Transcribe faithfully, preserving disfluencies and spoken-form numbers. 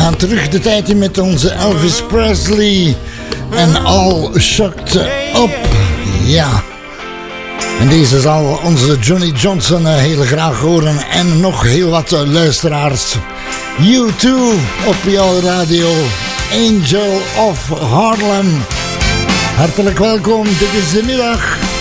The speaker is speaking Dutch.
gaan terug de tijd in met onze Elvis Presley en All Shocked Up. Ja. En deze zal onze Johnny Johnson heel graag horen en nog heel wat luisteraars. U twee op jouw radio, Angel of Harlem. Hartelijk welkom, dit is de middag.